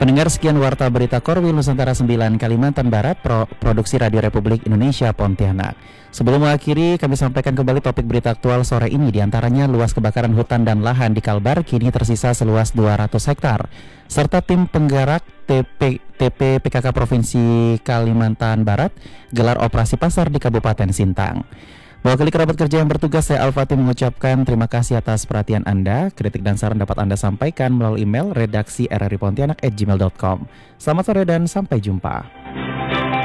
Pendengar, sekian Warta Berita Korwil Nusantara 9 Kalimantan Barat, Produksi Radio Republik Indonesia Pontianak. Sebelum mengakhiri, kami sampaikan kembali topik berita aktual sore ini. Di antaranya, luas kebakaran hutan dan lahan di Kalbar kini tersisa seluas 200 hektar. Serta tim penggerak TP PKK Provinsi Kalimantan Barat gelar operasi pasar di Kabupaten Sintang. Mewakili kerabat kerja yang bertugas, saya Al-Fatih mengucapkan terima kasih atas perhatian Anda. Kritik dan saran dapat Anda sampaikan melalui email redaksi rripontianak@gmail.com. Selamat sore dan sampai jumpa.